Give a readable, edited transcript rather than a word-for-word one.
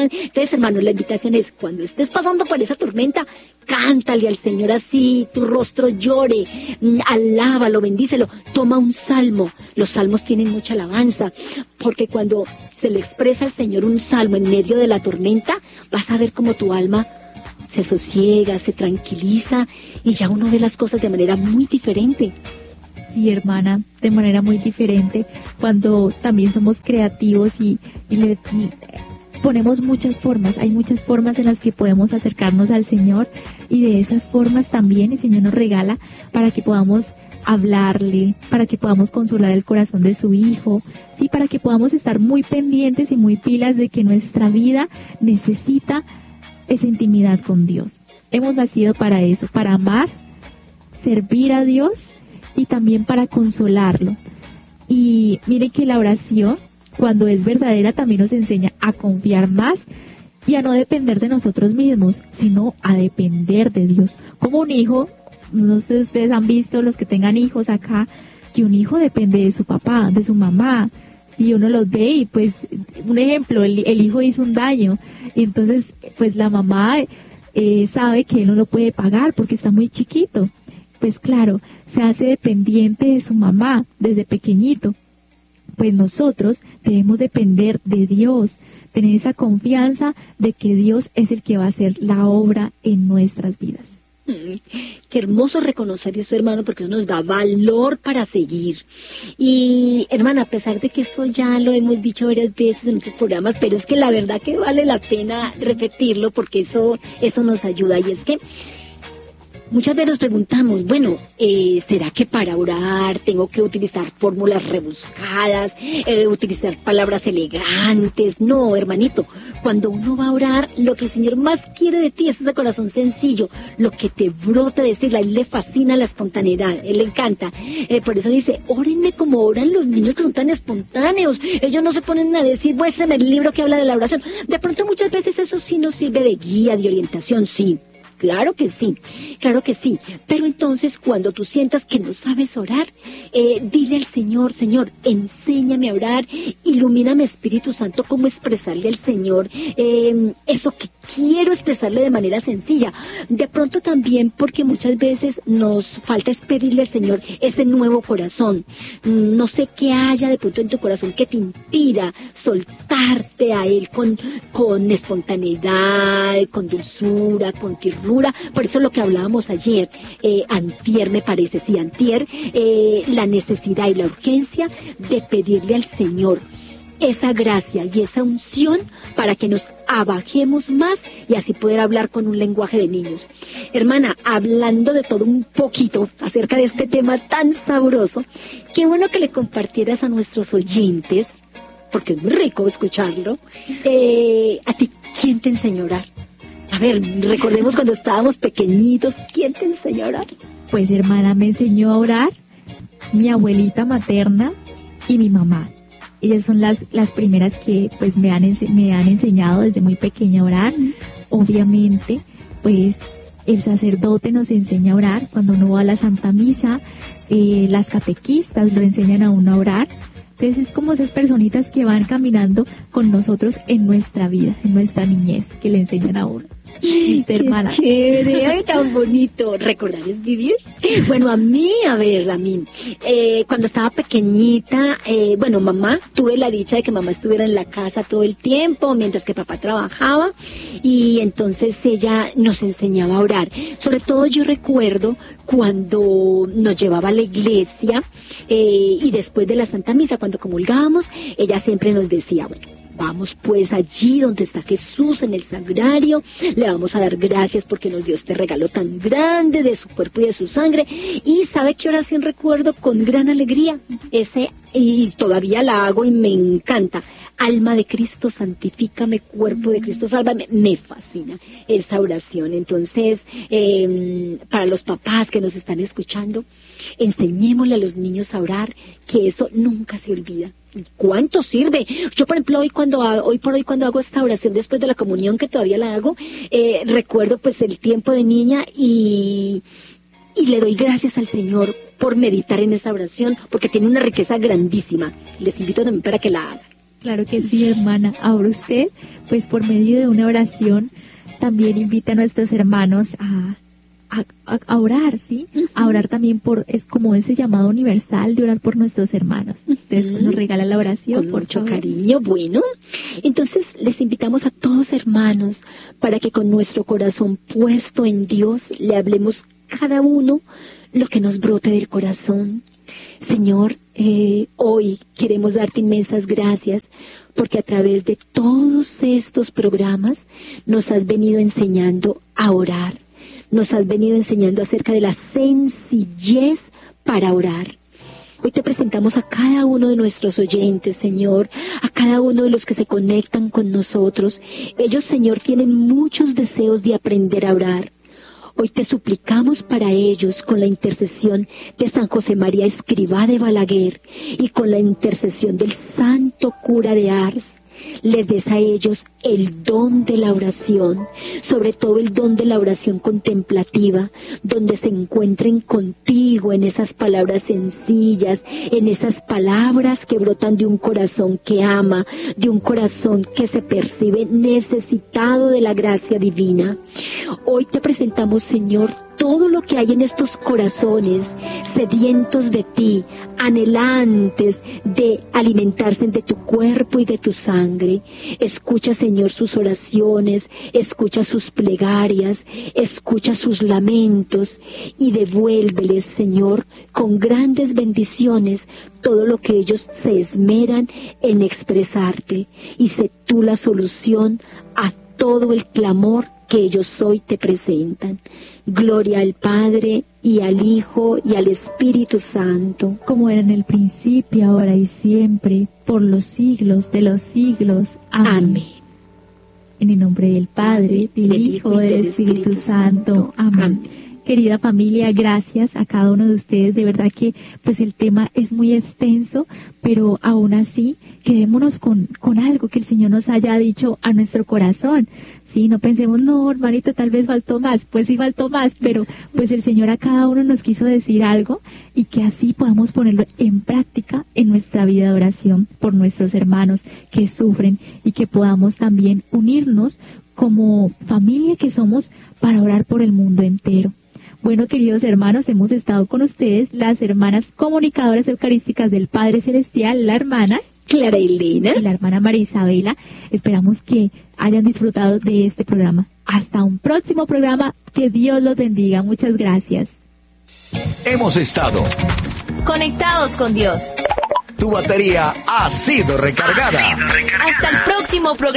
Entonces, hermanos, la invitación es, cuando estés pasando por esa tormenta, cántale al Señor así, tu rostro llore, alábalo, bendícelo, toma un salmo. Los salmos tienen mucha alabanza, porque cuando se le expresa al Señor un salmo en medio de la tormenta, vas a ver cómo tu alma se sosiega, se tranquiliza, y ya uno ve las cosas de manera muy diferente. Sí, hermana, de manera muy diferente, cuando también somos creativos y le ponemos muchas formas. Hay muchas formas en las que podemos acercarnos al Señor, y de esas formas también el Señor nos regala para que podamos hablarle, para que podamos consolar el corazón de su Hijo, sí, para que podamos estar muy pendientes y muy pilas de que nuestra vida necesita esa intimidad con Dios. Hemos nacido para eso, para amar, servir a Dios y también para consolarlo. Y mire que la oración, cuando es verdadera, también nos enseña a confiar más y a no depender de nosotros mismos, sino a depender de Dios. Como un hijo, no sé si ustedes han visto, los que tengan hijos acá, que un hijo depende de su papá, de su mamá. Si uno los ve y pues, un ejemplo, el hijo hizo un daño, y entonces pues la mamá sabe que él no lo puede pagar porque está muy chiquito. Pues claro, se hace dependiente de su mamá desde pequeñito. Pues nosotros debemos depender de Dios, tener esa confianza de que Dios es el que va a hacer la obra en nuestras vidas. Qué hermoso reconocer eso, hermano, porque eso nos da valor para seguir. Y, hermana, a pesar de que esto ya lo hemos dicho varias veces en otros programas, pero es que la verdad que vale la pena repetirlo, porque eso nos ayuda. Y es que muchas veces nos preguntamos, bueno, ¿será que para orar tengo que utilizar fórmulas rebuscadas, utilizar palabras elegantes? No, hermanito, cuando uno va a orar, lo que el Señor más quiere de ti es ese corazón sencillo, lo que te brota decirle. A Él le fascina la espontaneidad, Él le encanta. Por eso dice, órenme como oran los niños, que son tan espontáneos. Ellos no se ponen a decir, muéstrame el libro que habla de la oración. De pronto muchas veces eso sí nos sirve de guía, de orientación, sí. Claro que sí, pero entonces cuando tú sientas que no sabes orar, dile al Señor, Señor, enséñame a orar, ilumíname, Espíritu Santo, cómo expresarle al Señor eso que quiero expresarle de manera sencilla. De pronto también porque muchas veces nos falta es pedirle al Señor ese nuevo corazón. No sé qué haya de pronto en tu corazón que te impida soltarte a Él con espontaneidad, con dulzura, con ternura. Por eso lo que hablábamos ayer, antier me parece, sí, antier, la necesidad y la urgencia de pedirle al Señor esa gracia y esa unción para que nos abajemos más y así poder hablar con un lenguaje de niños. Hermana, hablando de todo un poquito acerca de este tema tan sabroso, qué bueno que le compartieras a nuestros oyentes, porque es muy rico escucharlo. A ti, ¿quién te enseñó a orar? A ver, recordemos cuando estábamos pequeñitos, ¿quién te enseñó a orar? Pues, hermana, me enseñó a orar mi abuelita materna y mi mamá. Ellas son las primeras que pues me han enseñado desde muy pequeña a orar. Obviamente, pues el sacerdote nos enseña a orar cuando uno va a la Santa Misa, las catequistas lo enseñan a uno a orar. Entonces es como esas personitas que van caminando con nosotros en nuestra vida, en nuestra niñez, que le enseñan a uno. Qué hermana. Chévere, ay, tan bonito. ¿Recordar es vivir? Bueno, a mí, cuando estaba pequeñita, mamá, tuve la dicha de que mamá estuviera en la casa todo el tiempo, mientras que papá trabajaba, y entonces ella nos enseñaba a orar. Sobre todo yo recuerdo cuando nos llevaba a la iglesia, y después de la Santa Misa, cuando comulgábamos, ella siempre nos decía, bueno, vamos pues allí donde está Jesús en el sagrario, le vamos a dar gracias porque nos dio este regalo tan grande de su cuerpo y de su sangre. Y ¿sabe qué oración recuerdo con gran alegría? Y todavía la hago y me encanta. Alma de Cristo, santifícame, cuerpo de Cristo, sálvame. Me fascina esta oración. Entonces, para los papás que nos están escuchando, enseñémosle a los niños a orar, que eso nunca se olvida. ¿Cuánto sirve? Yo, por ejemplo, hoy por hoy cuando hago esta oración después de la comunión, que todavía la hago, recuerdo pues el tiempo de niña y le doy gracias al Señor por meditar en esa oración, porque tiene una riqueza grandísima. Les invito también para que la hagan. Claro que sí, hermana. Ahora usted, pues por medio de una oración, también invita a nuestros hermanos a orar, ¿sí? A orar también es como ese llamado universal de orar por nuestros hermanos. Después nos regala la oración. Con mucho cariño. Bueno, entonces les invitamos a todos, hermanos, para que con nuestro corazón puesto en Dios le hablemos cada uno lo que nos brote del corazón. Señor, hoy queremos darte inmensas gracias porque a través de todos estos programas nos has venido enseñando a orar. Nos has venido enseñando acerca de la sencillez para orar. Hoy te presentamos a cada uno de nuestros oyentes, Señor, a cada uno de los que se conectan con nosotros. Ellos, Señor, tienen muchos deseos de aprender a orar. Hoy te suplicamos para ellos con la intercesión de San José María Escrivá de Balaguer y con la intercesión del Santo Cura de Ars. Les des a ellos el don de la oración, sobre todo el don de la oración contemplativa, donde se encuentren contigo en esas palabras sencillas, en esas palabras que brotan de un corazón que ama, de un corazón que se percibe necesitado de la gracia divina. Hoy te presentamos, Señor, todo lo que hay en estos corazones sedientos de ti, anhelantes de alimentarse de tu cuerpo y de tu sangre. Escucha, Señor, sus oraciones, escucha sus plegarias, escucha sus lamentos y devuélveles, Señor, con grandes bendiciones todo lo que ellos se esmeran en expresarte, y sé tú la solución a todo el clamor que ellos hoy te presentan. Gloria al Padre, y al Hijo, y al Espíritu Santo. Como era en el principio, ahora y siempre, por los siglos de los siglos. Amén. En el nombre del Padre, del Hijo, y del Espíritu Santo. Amén. Querida familia, gracias a cada uno de ustedes. De verdad que pues el tema es muy extenso, pero aún así quedémonos con algo que el Señor nos haya dicho a nuestro corazón. Sí, no pensemos, no, hermanito, tal vez faltó más. Pues sí faltó más, pero pues el Señor a cada uno nos quiso decir algo, y que así podamos ponerlo en práctica en nuestra vida de oración por nuestros hermanos que sufren, y que podamos también unirnos como familia que somos para orar por el mundo entero. Bueno, queridos hermanos, hemos estado con ustedes las hermanas comunicadoras eucarísticas del Padre Celestial, la hermana Clara Elena y la hermana María Isabela. Esperamos que hayan disfrutado de este programa. Hasta un próximo programa. Que Dios los bendiga. Muchas gracias. Hemos estado conectados con Dios. Tu batería ha sido recargada. Hasta el próximo programa.